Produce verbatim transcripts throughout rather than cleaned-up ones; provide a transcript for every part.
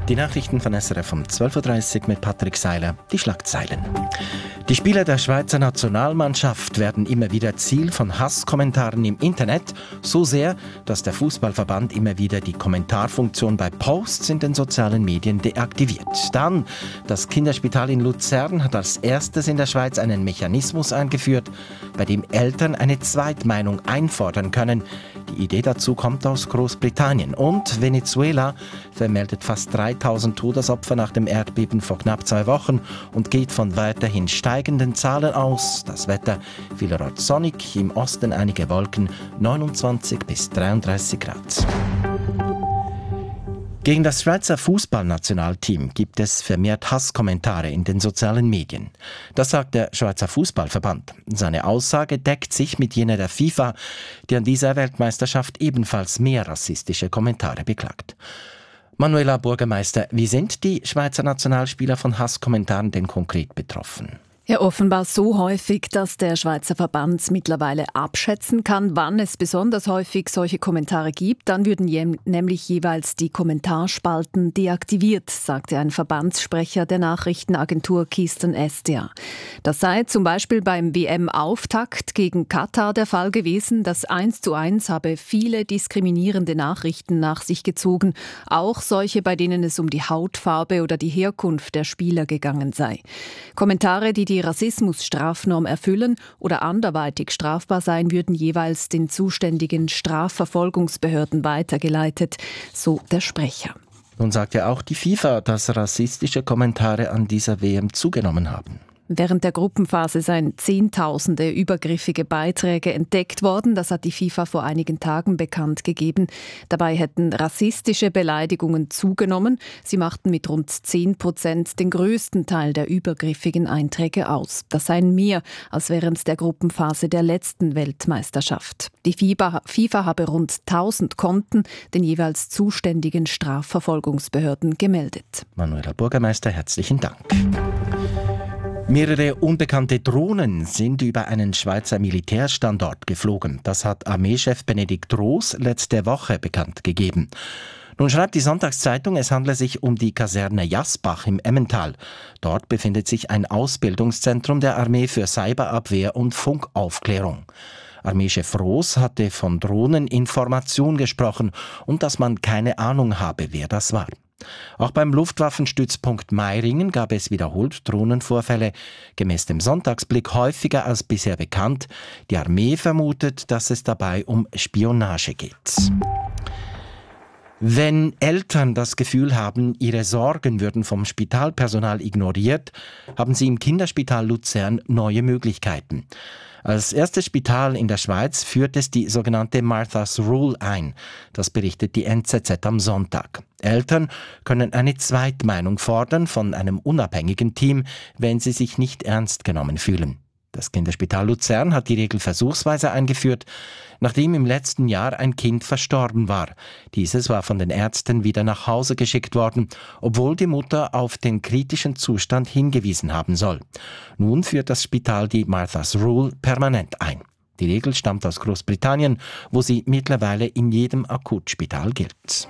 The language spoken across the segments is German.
Die Nachrichten von S R F um zwölf Uhr dreißig mit Patrick Seiler, die Schlagzeilen. Die Spieler der Schweizer Nationalmannschaft werden immer wieder Ziel von Hasskommentaren im Internet, so sehr, dass der Fußballverband immer wieder die Kommentarfunktion bei Posts in den sozialen Medien deaktiviert. Dann, das Kinderspital in Luzern hat als erstes in der Schweiz einen Mechanismus eingeführt, bei dem Eltern eine Zweitmeinung einfordern können. Die Idee dazu kommt aus Großbritannien. Und Venezuela vermeldet fast dreitausend Todesopfer nach dem Erdbeben vor knapp zwei Wochen und geht von weiterhin steigenden Zahlen aus. Das Wetter vielerorts sonnig, im Osten einige Wolken, neunundzwanzig bis dreiunddreißig Grad. Gegen das Schweizer Fußballnationalteam gibt es vermehrt Hasskommentare in den sozialen Medien. Das sagt der Schweizer Fußballverband. Seine Aussage deckt sich mit jener der FIFA, die an dieser Weltmeisterschaft ebenfalls mehr rassistische Kommentare beklagt. Manuela Bürgermeister, wie sind die Schweizer Nationalspieler von Hasskommentaren denn konkret betroffen? Ja, offenbar so häufig, dass der Schweizer Verband mittlerweile abschätzen kann, wann es besonders häufig solche Kommentare gibt. Dann würden je, nämlich jeweils die Kommentarspalten deaktiviert, sagte ein Verbandssprecher der Nachrichtenagentur Keystone S D A. Das sei zum Beispiel beim W M-Auftakt gegen Katar der Fall gewesen. Das eins zu eins habe viele diskriminierende Nachrichten nach sich gezogen, auch solche, bei denen es um die Hautfarbe oder die Herkunft der Spieler gegangen sei. Kommentare, die die die Rassismusstrafnorm erfüllen oder anderweitig strafbar sein, würden jeweils den zuständigen Strafverfolgungsbehörden weitergeleitet, so der Sprecher. Nun sagt ja auch die FIFA, dass rassistische Kommentare an dieser W M zugenommen haben. Während der Gruppenphase seien Zehntausende übergriffige Beiträge entdeckt worden. Das hat die FIFA vor einigen Tagen bekannt gegeben. Dabei hätten rassistische Beleidigungen zugenommen. Sie machten mit rund zehn Prozent den größten Teil der übergriffigen Einträge aus. Das seien mehr als während der Gruppenphase der letzten Weltmeisterschaft. Die FIFA, FIFA habe rund tausend Konten den jeweils zuständigen Strafverfolgungsbehörden gemeldet. Manuela Bürgermeister, herzlichen Dank. Mehrere unbekannte Drohnen sind über einen Schweizer Militärstandort geflogen. Das hat Armeechef Benedikt Roos letzte Woche bekannt gegeben. Nun schreibt die Sonntagszeitung, es handle sich um die Kaserne Jasbach im Emmental. Dort befindet sich ein Ausbildungszentrum der Armee für Cyberabwehr und Funkaufklärung. Armeechef Roos hatte von Drohneninformation gesprochen und dass man keine Ahnung habe, wer das war. Auch beim Luftwaffenstützpunkt Meiringen gab es wiederholt Drohnenvorfälle, gemäß dem Sonntagsblick häufiger als bisher bekannt. Die Armee vermutet, dass es dabei um Spionage geht. Wenn Eltern das Gefühl haben, ihre Sorgen würden vom Spitalpersonal ignoriert, haben sie im Kinderspital Luzern neue Möglichkeiten. Als erstes Spital in der Schweiz führt es die sogenannte Martha's Rule ein. Das berichtet die N Z Z am Sonntag. Eltern können eine Zweitmeinung fordern von einem unabhängigen Team, wenn sie sich nicht ernst genommen fühlen. Das Kinderspital Luzern hat die Regel versuchsweise eingeführt, nachdem im letzten Jahr ein Kind verstorben war. Dieses war von den Ärzten wieder nach Hause geschickt worden, obwohl die Mutter auf den kritischen Zustand hingewiesen haben soll. Nun führt das Spital die Martha's Rule permanent ein. Die Regel stammt aus Großbritannien, wo sie mittlerweile in jedem Akutspital gilt.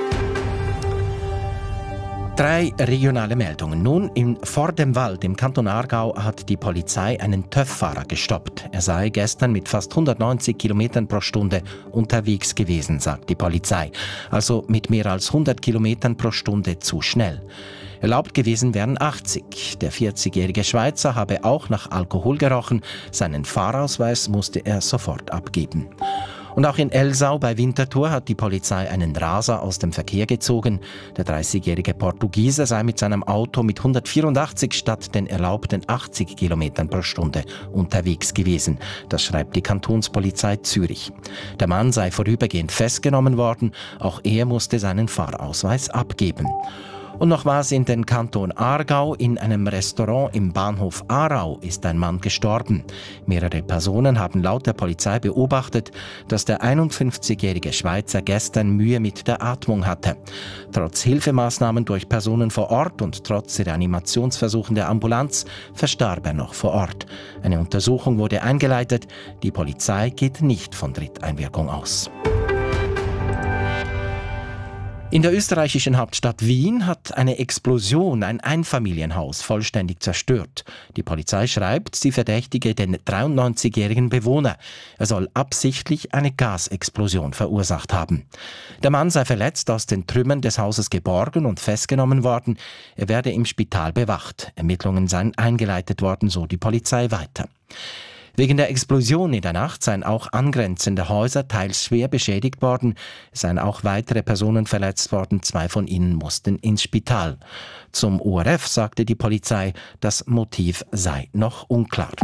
Drei regionale Meldungen. Nun, in Vordemwald im Kanton Aargau hat die Polizei einen TÜV-Fahrer gestoppt. Er sei gestern mit fast hundertneunzig Kilometern pro Stunde unterwegs gewesen, sagt die Polizei. Also mit mehr als hundert Kilometern pro Stunde zu schnell. Erlaubt gewesen wären achtzig. Der vierzigjährige Schweizer habe auch nach Alkohol gerochen. Seinen Fahrausweis musste er sofort abgeben. Und auch in Elsau bei Winterthur hat die Polizei einen Raser aus dem Verkehr gezogen. Der dreißigjährige Portugiese sei mit seinem Auto mit hundertvierundachtzig statt den erlaubten achtzig Kilometern pro Stunde unterwegs gewesen. Das schreibt die Kantonspolizei Zürich. Der Mann sei vorübergehend festgenommen worden. Auch er musste seinen Fahrausweis abgeben. Und noch was in den Kanton Aargau. In einem Restaurant im Bahnhof Aarau ist ein Mann gestorben. Mehrere Personen haben laut der Polizei beobachtet, dass der einundfünfzigjährige Schweizer gestern Mühe mit der Atmung hatte. Trotz Hilfemaßnahmen durch Personen vor Ort und trotz Reanimationsversuchen der Ambulanz verstarb er noch vor Ort. Eine Untersuchung wurde eingeleitet. Die Polizei geht nicht von Dritteinwirkung aus. In der österreichischen Hauptstadt Wien hat eine Explosion ein Einfamilienhaus vollständig zerstört. Die Polizei schreibt, sie verdächtige den dreiundneunzigjährigen Bewohner. Er soll absichtlich eine Gasexplosion verursacht haben. Der Mann sei verletzt aus den Trümmern des Hauses geborgen und festgenommen worden. Er werde im Spital bewacht. Ermittlungen seien eingeleitet worden, so die Polizei weiter. Wegen der Explosion in der Nacht seien auch angrenzende Häuser teils schwer beschädigt worden. Es seien auch weitere Personen verletzt worden. Zwei von ihnen mussten ins Spital. Zum O R F sagte die Polizei, das Motiv sei noch unklar.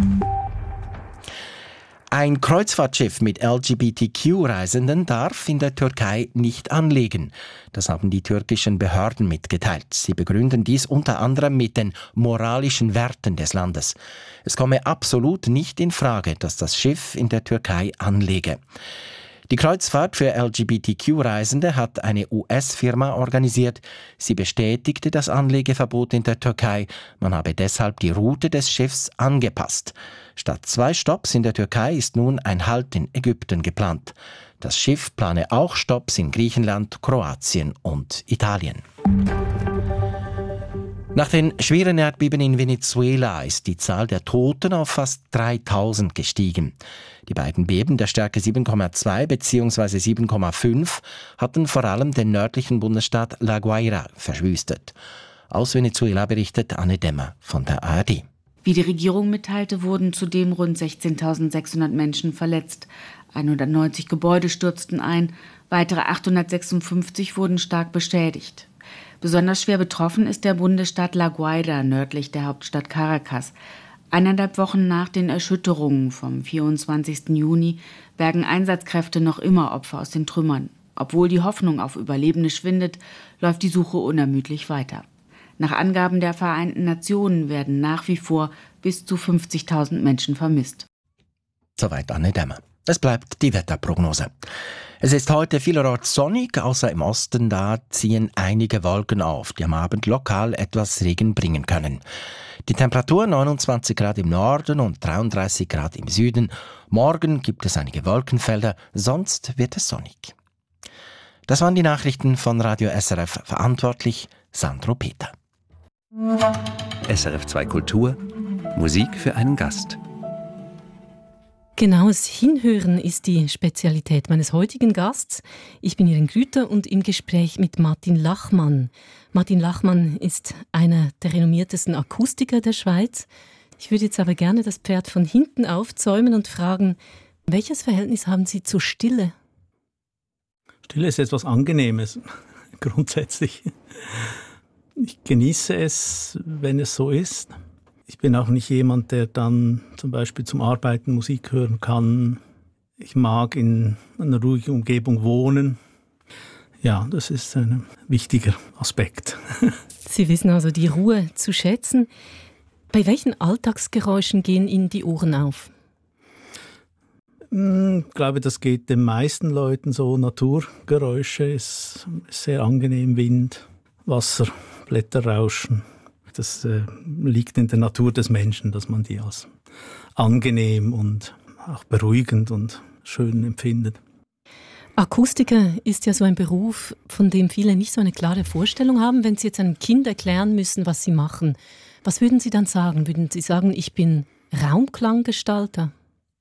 Ein Kreuzfahrtschiff mit L G B T Q-Reisenden darf in der Türkei nicht anlegen. Das haben die türkischen Behörden mitgeteilt. Sie begründen dies unter anderem mit den moralischen Werten des Landes. Es komme absolut nicht in Frage, dass das Schiff in der Türkei anlege. Die Kreuzfahrt für L G B T Q-Reisende hat eine U S-Firma organisiert. Sie bestätigte das Anlegeverbot in der Türkei. Man habe deshalb die Route des Schiffs angepasst. Statt zwei Stopps in der Türkei ist nun ein Halt in Ägypten geplant. Das Schiff plane auch Stopps in Griechenland, Kroatien und Italien. Nach den schweren Erdbeben in Venezuela ist die Zahl der Toten auf fast dreitausend gestiegen. Die beiden Beben der Stärke sieben Komma zwei bzw. sieben Komma fünf hatten vor allem den nördlichen Bundesstaat La Guaira verschwüstet. Aus Venezuela berichtet Anne Demmer von der A R D. Wie die Regierung mitteilte, wurden zudem rund sechzehntausendsechshundert Menschen verletzt. hundertneunzig Gebäude stürzten ein, weitere achthundertsechsundfünfzig wurden stark beschädigt. Besonders schwer betroffen ist der Bundesstaat La Guaira, nördlich der Hauptstadt Caracas. Eineinhalb Wochen nach den Erschütterungen vom vierundzwanzigsten Juni bergen Einsatzkräfte noch immer Opfer aus den Trümmern. Obwohl die Hoffnung auf Überlebende schwindet, läuft die Suche unermüdlich weiter. Nach Angaben der Vereinten Nationen werden nach wie vor bis zu fünfzigtausend Menschen vermisst. Soweit Anne Demmer. Es bleibt die Wetterprognose. Es ist heute vielerorts sonnig, außer im Osten, da ziehen einige Wolken auf, die am Abend lokal etwas Regen bringen können. Die Temperatur neunundzwanzig Grad im Norden und dreiunddreißig Grad im Süden. Morgen gibt es einige Wolkenfelder, sonst wird es sonnig. Das waren die Nachrichten von Radio S R F, verantwortlich Sandro Peter. S R F zwei Kultur, Musik für einen Gast. Genaues Hinhören ist die Spezialität meines heutigen Gasts. Ich bin Irene Grüter und im Gespräch mit Martin Lachmann. Martin Lachmann ist einer der renommiertesten Akustiker der Schweiz. Ich würde jetzt aber gerne das Pferd von hinten aufzäumen und fragen, welches Verhältnis haben Sie zur Stille? Stille ist etwas Angenehmes, grundsätzlich. Ich genieße es, wenn es so ist. Ich bin auch nicht jemand, der dann zum Beispiel zum Arbeiten Musik hören kann. Ich mag in einer ruhigen Umgebung wohnen. Ja, das ist ein wichtiger Aspekt. Sie wissen also die Ruhe zu schätzen. Bei welchen Alltagsgeräuschen gehen Ihnen die Ohren auf? Ich glaube, das geht den meisten Leuten so. Naturgeräusche ist sehr angenehm. Wind, Wasser, Blätterrauschen. Das äh, liegt in der Natur des Menschen, dass man die als angenehm und auch beruhigend und schön empfindet. Akustiker ist ja so ein Beruf, von dem viele nicht so eine klare Vorstellung haben. Wenn Sie jetzt einem Kind erklären müssen, was Sie machen, was würden Sie dann sagen? Würden Sie sagen, ich bin Raumklanggestalter?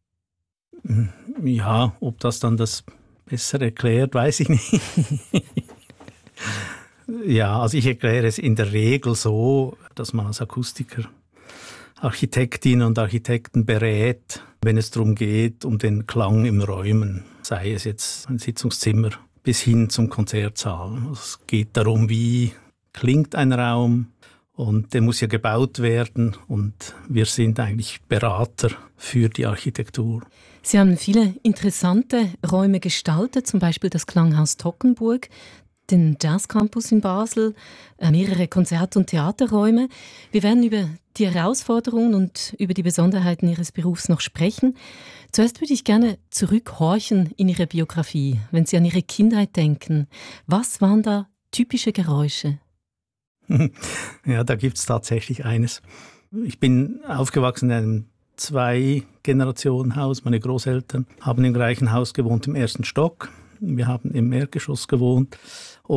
Ja, ob das dann das besser erklärt, weiß ich nicht. Ja, also ich erkläre es in der Regel so, dass man als Akustiker Architektinnen und Architekten berät, wenn es darum geht, um den Klang im Räumen, sei es jetzt ein Sitzungszimmer bis hin zum Konzertsaal. Es geht darum, wie klingt ein Raum und der muss ja gebaut werden und wir sind eigentlich Berater für die Architektur. Sie haben viele interessante Räume gestaltet, zum Beispiel das Klanghaus Toggenburg, den Jazzcampus in Basel, mehrere Konzert- und Theaterräume. Wir werden über die Herausforderungen und über die Besonderheiten Ihres Berufs noch sprechen. Zuerst würde ich gerne zurückhorchen in Ihre Biografie, wenn Sie an Ihre Kindheit denken. Was waren da typische Geräusche? Ja, da gibt es tatsächlich eines. Ich bin aufgewachsen in einem Zwei-Generationen-Haus. Meine Großeltern haben im gleichen Haus gewohnt, im ersten Stock. Wir haben im Erdgeschoss gewohnt und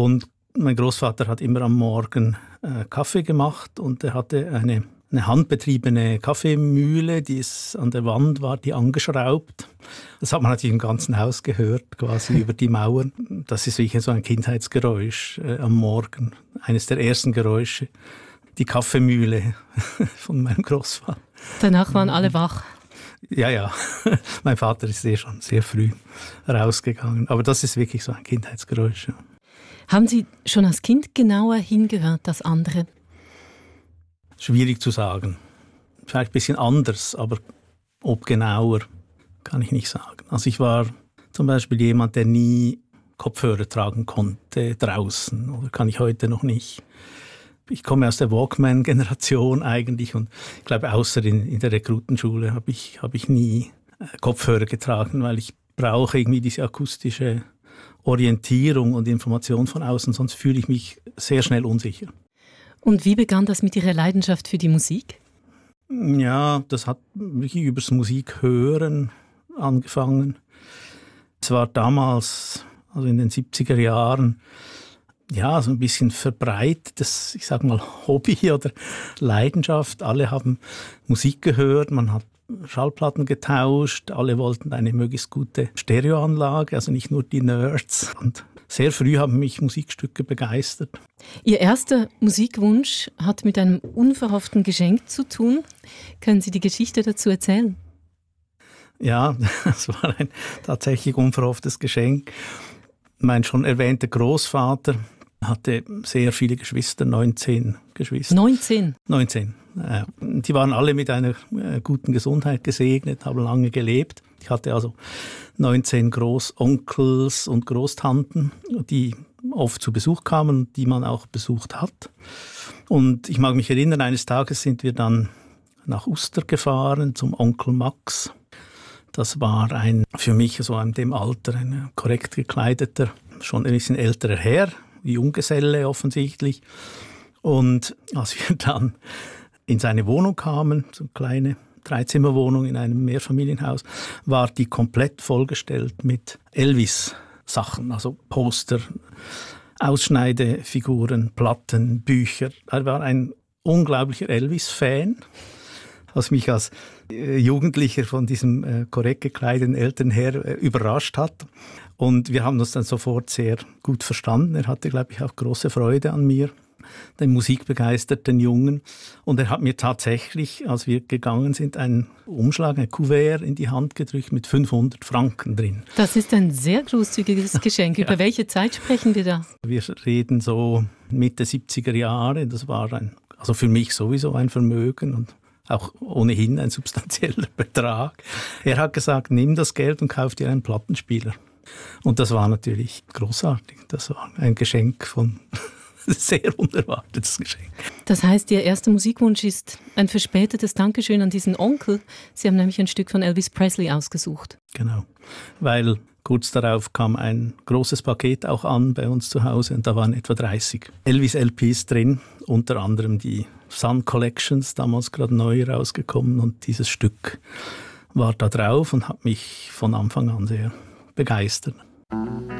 Mein Großvater hat immer am Morgen äh, Kaffee gemacht und er hatte eine, eine handbetriebene Kaffeemühle, die ist an der Wand war, die angeschraubt. Das hat man natürlich im ganzen Haus gehört, quasi über die Mauern. Das ist wirklich so ein Kindheitsgeräusch äh, am Morgen, eines der ersten Geräusche. Die Kaffeemühle von meinem Großvater. Danach waren alle wach. Ja, ja. Mein Vater ist eh schon sehr früh rausgegangen. Aber das ist wirklich so ein Kindheitsgeräusch. Ja. Haben Sie schon als Kind genauer hingehört als andere? Schwierig zu sagen. Vielleicht ein bisschen anders, aber ob genauer, kann ich nicht sagen. Also ich war zum Beispiel jemand, der nie Kopfhörer tragen konnte draußen. Oder kann ich heute noch nicht. Ich komme aus der Walkman-Generation eigentlich und ich glaube, außer in, in der Rekrutenschule habe ich, hab ich nie Kopfhörer getragen, weil ich brauche irgendwie diese akustische Orientierung und Information von außen, sonst fühle ich mich sehr schnell unsicher. Und wie begann das mit Ihrer Leidenschaft für die Musik? Ja, das hat wirklich übers Musikhören angefangen. Es war damals, also in den siebziger Jahren, ja, so ein bisschen verbreitetes, ich sag mal, Hobby oder Leidenschaft. Alle haben Musik gehört, man hat Schallplatten getauscht, alle wollten eine möglichst gute Stereoanlage, also nicht nur die Nerds. Und sehr früh haben mich Musikstücke begeistert. Ihr erster Musikwunsch hat mit einem unverhofften Geschenk zu tun. Können Sie die Geschichte dazu erzählen? Ja, das war ein tatsächlich unverhofftes Geschenk. Mein schon erwähnter Großvater hatte sehr viele Geschwister, neunzehn Geschwister. neunzehn? neunzehn. Ja. Die waren alle mit einer guten Gesundheit gesegnet, haben lange gelebt. Ich hatte also neunzehn Großonkels und Großtanten, die oft zu Besuch kamen und die man auch besucht hat. Und ich mag mich erinnern, eines Tages sind wir dann nach Uster gefahren zum Onkel Max. Das war ein, für mich so in dem Alter, ein korrekt gekleideter, schon ein bisschen älterer Herr, Junggeselle offensichtlich. Und als wir dann in seine Wohnung kamen, so eine kleine Dreizimmerwohnung in einem Mehrfamilienhaus, war die komplett vollgestellt mit Elvis-Sachen, also Poster, Ausschneidefiguren, Platten, Bücher. Er war ein unglaublicher Elvis-Fan, was mich als Jugendlicher von diesem äh, korrekt gekleideten Elternherr äh, überrascht hat. Und wir haben uns dann sofort sehr gut verstanden. Er hatte, glaube ich, auch große Freude an mir, den musikbegeisterten Jungen. Und er hat mir tatsächlich, als wir gegangen sind, einen Umschlag, ein Kuvert in die Hand gedrückt mit fünfhundert Franken drin. Das ist ein sehr großzügiges Geschenk. Ja. Über welche Zeit sprechen wir da? Wir reden so Mitte siebziger Jahre. Das war ein, also für mich sowieso ein Vermögen und auch ohnehin ein substanzieller Betrag. Er hat gesagt, nimm das Geld und kauf dir einen Plattenspieler. Und das war natürlich großartig. Das war ein Geschenk von sehr unerwartetes Geschenk. Das heißt, Ihr erster Musikwunsch ist ein verspätetes Dankeschön an diesen Onkel. Sie haben nämlich ein Stück von Elvis Presley ausgesucht. Genau, weil kurz darauf kam ein großes Paket auch an bei uns zu Hause und da waren etwa dreißig Elvis-L Ps drin, unter anderem die Sun Collections, damals gerade neu rausgekommen und dieses Stück war da drauf und hat mich von Anfang an sehr begeistert.